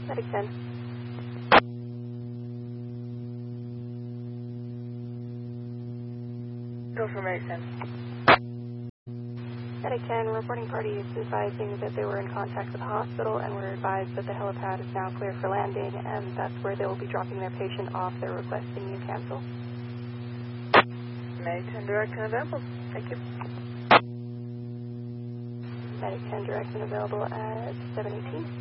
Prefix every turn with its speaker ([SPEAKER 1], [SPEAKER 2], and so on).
[SPEAKER 1] Medic 10.
[SPEAKER 2] Go for Medic 10.
[SPEAKER 1] Medic 10, reporting parties advising that they were in contact with the hospital and were advised that the helipad is now clear for landing, and that's where they will be dropping their patient off. They're requesting you cancel.
[SPEAKER 2] Medic 10 direct and available. Thank you.
[SPEAKER 1] Medic 10 direct and available at 718.